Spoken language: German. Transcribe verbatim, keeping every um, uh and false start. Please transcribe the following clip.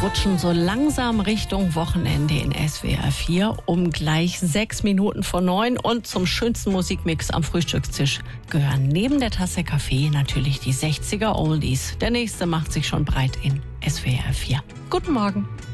rutschen so langsam Richtung Wochenende in S W R vier um gleich sechs Minuten vor neun. Und zum schönsten Musikmix am Frühstückstisch gehören neben der Tasse Kaffee natürlich die sechziger Oldies. Der nächste macht sich schon breit in S W R vier. Guten Morgen.